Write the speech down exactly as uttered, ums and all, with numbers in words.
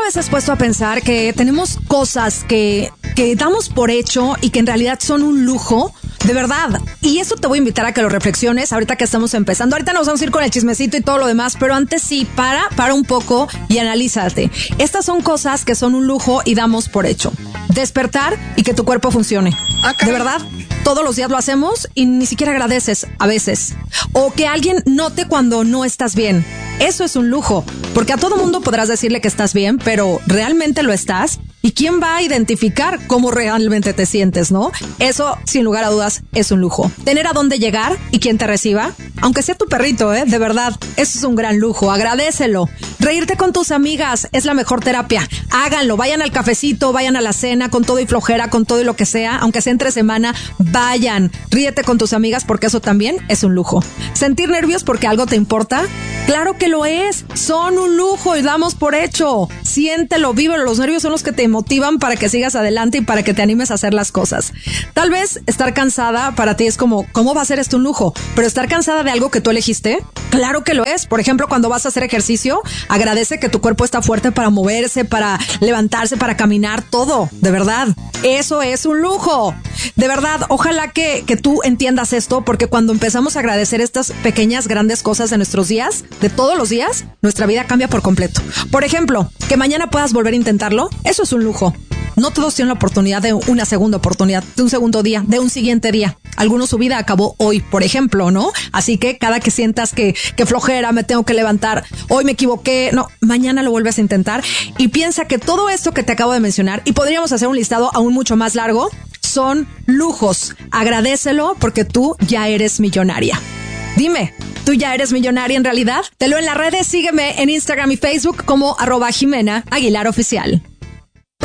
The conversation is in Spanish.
vez has puesto a pensar que tenemos cosas que, que damos por hecho y que en realidad son un lujo? De verdad. Y eso te voy a invitar a que lo reflexiones ahorita que estamos empezando. Ahorita nos vamos a ir con el chismecito y todo lo demás, pero antes sí, para, para un poco y analízate. Estas son cosas que son un lujo y damos por hecho. Despertar y que tu cuerpo funcione. De verdad, todos los días lo hacemos y ni siquiera agradeces a veces. O que alguien note cuando no estás bien. Eso es un lujo, porque a todo mundo podrás decirle que estás bien, pero ¿realmente lo estás? ¿Y quién va a identificar cómo realmente te sientes, no? Eso, sin lugar a dudas, es un lujo. Tener a dónde llegar y quién te reciba, aunque sea tu perrito, ¿eh? De verdad, eso es un gran lujo. Agradécelo. Reírte con tus amigas es la mejor terapia. Háganlo. Vayan al cafecito, vayan a la cena con todo y flojera, con todo y lo que sea, aunque sea entre semana, vayan. Ríete con tus amigas porque eso también es un lujo. Sentir nervios porque algo te importa, claro que lo es. Son un lujo y damos por hecho. Siéntelo, vívelo. Los nervios son los que te motivan para que sigas adelante y para que te animes a hacer las cosas. Tal vez estar cansada para ti es como, ¿cómo va a ser esto un lujo? Pero estar cansada de algo que tú elegiste, claro que lo es. Por ejemplo, cuando vas a hacer ejercicio, agradece que tu cuerpo está fuerte para moverse, para levantarse, para caminar, todo. De verdad, eso es un lujo. De verdad, ojalá que, que tú entiendas esto, porque cuando empezamos a agradecer estas pequeñas, grandes cosas de nuestros días, de todos los días, nuestra vida cambia por completo. Por ejemplo, que mañana puedas volver a intentarlo, eso es un lujo. No todos tienen la oportunidad de una segunda oportunidad, de un segundo día, de un siguiente día. Algunos su vida acabó hoy, por ejemplo, ¿no? Así que cada que sientas que, que flojera, me tengo que levantar, hoy me equivoqué, no, mañana lo vuelves a intentar y piensa que todo esto que te acabo de mencionar, y podríamos hacer un listado aún mucho más largo, son lujos. Agradécelo porque tú ya eres millonaria. Dime, ¿tú ya eres millonaria en realidad? Te leo en las redes, sígueme en Instagram y Facebook como arroba Jimena Aguilar Oficial.